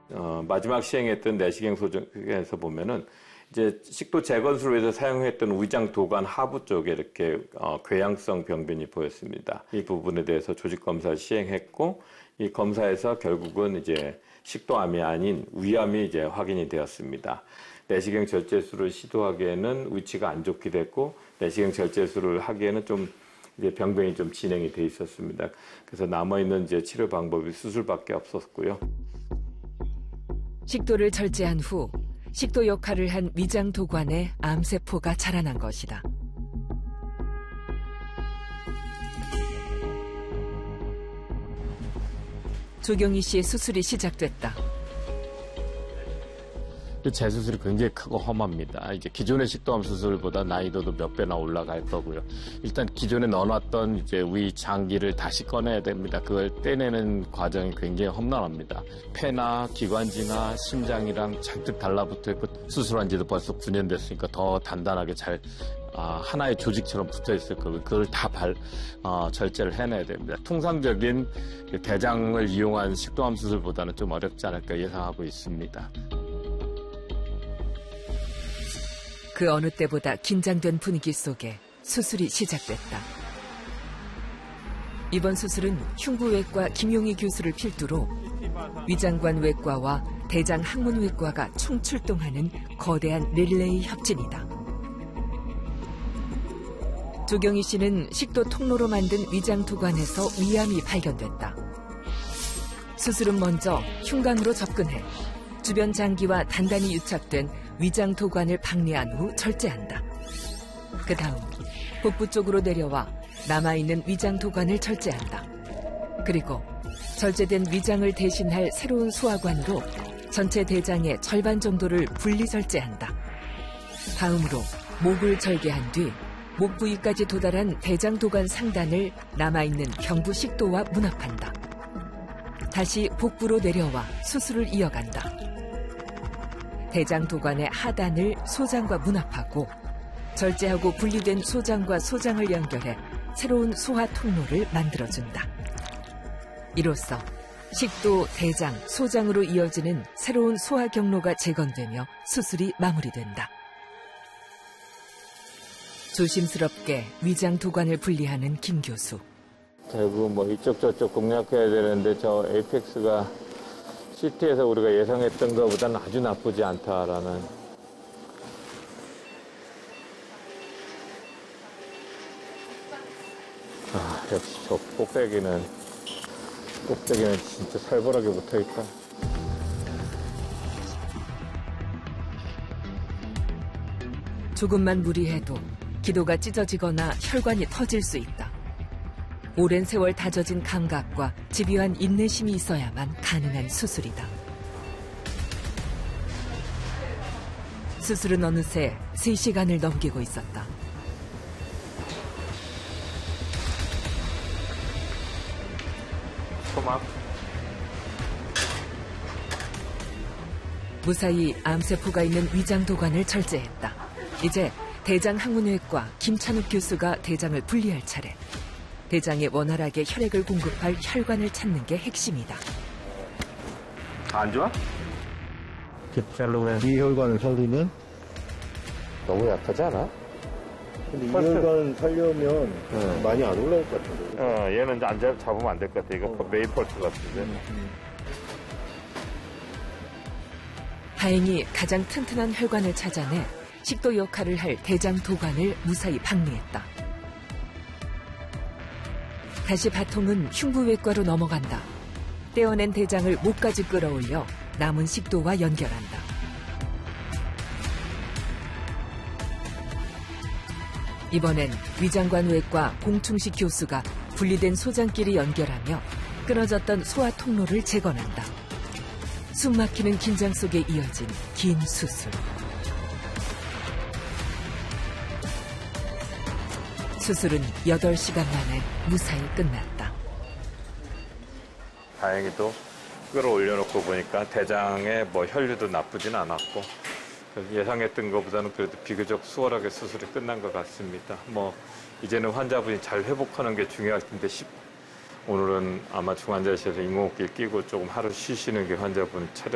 마지막 시행했던 내시경 소정에서 보면은 이제 식도 재건수를 위해서 사용했던 위장 도관 하부 쪽에 이렇게 궤양성 병변이 보였습니다. 이 부분에 대해서 조직 검사를 시행했고 이 검사에서 결국은 이제 식도암이 아닌 위암이 이제 확인이 되었습니다. 내시경 절제술을 시도하기에는 위치가 안 좋게 됐고 내시경 절제술을 하기에는 좀 이제 병변이 좀 진행이 돼 있었습니다. 그래서 남아있는 이제 치료 방법이 수술밖에 없었고요. 식도를 절제한 후 식도 역할을 한 위장 도관에 암세포가 자라난 것이다. 조경희 씨의 수술이 시작됐다. 재수술이 굉장히 크고 험합니다. 이제 기존의 식도암 수술보다 난이도도 몇 배나 올라갈 거고요. 일단 기존에 넣어놨던 이제 위 장기를 다시 꺼내야 됩니다. 그걸 떼내는 과정이 굉장히 험난합니다. 폐나 기관지나 심장이랑 잔뜩 달라붙어 있고 수술한 지도 벌써 9년 됐으니까 더 단단하게 잘 하나의 조직처럼 붙어 있을 거고 그걸 다 절제를 해내야 됩니다. 통상적인 대장을 이용한 식도암 수술보다는 좀 어렵지 않을까 예상하고 있습니다. 그 어느 때보다 긴장된 분위기 속에 수술이 시작됐다. 이번 수술은 흉부외과 김용희 교수를 필두로 위장관 외과와 대장 항문외과가 총출동하는 거대한 릴레이 협진이다. 조경희 씨는 식도 통로로 만든 위장 도관에서 위암이 발견됐다. 수술은 먼저 흉관으로 접근해 주변 장기와 단단히 유착된 위장 도관을 박리한 후 절제한다. 그 다음 복부 쪽으로 내려와 남아있는 위장 도관을 절제한다. 그리고 절제된 위장을 대신할 새로운 소화관으로 전체 대장의 절반 정도를 분리 절제한다. 다음으로 목을 절개한 뒤 목 부위까지 도달한 대장 도관 상단을 남아있는 경부 식도와 문합한다. 다시 복부로 내려와 수술을 이어간다. 대장 도관의 하단을 소장과 문합하고 절제하고 분리된 소장과 소장을 연결해 새로운 소화 통로를 만들어준다. 이로써 식도, 대장, 소장으로 이어지는 새로운 소화 경로가 재건되며 수술이 마무리된다. 조심스럽게 위장 도관을 분리하는 김 교수. 결국 뭐 이쪽 저쪽 공략해야 되는데 저 에이펙스가 CT에서 우리가 예상했던 것보다는 아주 나쁘지 않다라는. 역시 저 꼭대기는 진짜 살벌하게 붙어있다. 조금만 무리해도 기도가 찢어지거나 혈관이 터질 수 있다. 오랜 세월 다져진 감각과 집요한 인내심이 있어야만 가능한 수술이다. 수술은 어느새 3시간을 넘기고 있었다. 토막. 무사히 암세포가 있는 위장 도관을 절제했다. 이제 대장 항문외과 김찬욱 교수가 대장을 분리할 차례. 대장에 원활하게 혈액을 공급할 혈관을 찾는 게 핵심이다. 안 좋아? 이 혈관을 살리면? 너무 약하지 않아? 근데 이 혈관 살려면 많이 안 올라올 것 같은데. 얘는 안 잡으면 안 될 것 같아. 이거 메인 펄스 같은데. 다행히 가장 튼튼한 혈관을 찾아내 식도 역할을 할 대장 도관을 무사히 박리했다. 다시 바통은 흉부외과로 넘어간다. 떼어낸 대장을 목까지 끌어올려 남은 식도와 연결한다. 이번엔 위장관 외과 공충식 교수가 분리된 소장끼리 연결하며 끊어졌던 소화 통로를 재건한다. 숨막히는 긴장 속에 이어진 긴 수술. 수술은 8시간 만에 무사히 끝났다. 다행히도 끌어올려놓고 보니까 대장에 뭐 혈류도 나쁘진 않았고 예상했던 것보다는 그래도 비교적 수월하게 수술이 끝난 것 같습니다. 뭐 이제는 환자분이 잘 회복하는 게 중요할 텐데 오늘은 아마 중환자실에서 인공호흡기 끼고 조금 하루 쉬시는 게 환자분 차례.